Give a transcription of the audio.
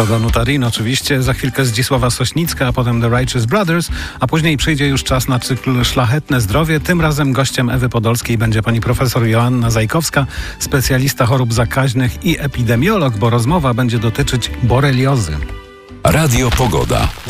To Danuta Rin oczywiście, za chwilkę Zdzisława Sośnicka, a potem The Righteous Brothers, a później przyjdzie już czas na cykl Szlachetne Zdrowie. Tym razem gościem Ewy Podolskiej będzie pani profesor Joanna Zajkowska, specjalista chorób zakaźnych i epidemiolog, bo rozmowa będzie dotyczyć boreliozy. Radio Pogoda.